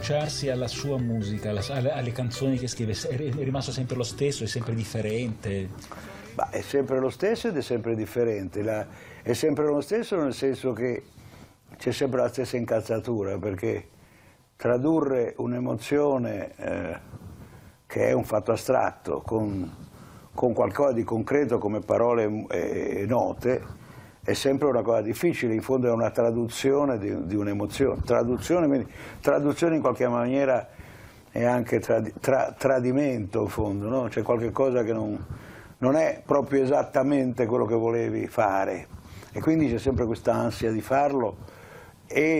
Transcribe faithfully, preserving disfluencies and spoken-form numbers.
approcciarsi alla sua musica, alla, alle, alle canzoni che scrive? È rimasto sempre lo stesso, è sempre differente? Bah, è sempre lo stesso ed è sempre differente. La, è sempre lo stesso nel senso che c'è sempre la stessa incazzatura, perché tradurre un'emozione eh, che è un fatto astratto con, con qualcosa di concreto come parole e, e note è sempre una cosa difficile. In fondo è una traduzione di, di un'emozione. Traduzione, traduzione in qualche maniera è anche tradi, tra, tradimento, in fondo, no? C'è qualche cosa che non, non è proprio esattamente quello che volevi fare, e quindi c'è sempre questa ansia di farlo. E